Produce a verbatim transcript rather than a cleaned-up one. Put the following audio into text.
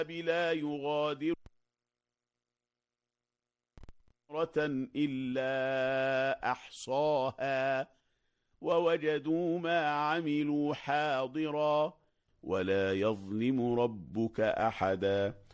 لا يغادر إلا أحصاها ووجدوا ما عملوا حاضرا ولا يظلم ربك أحدا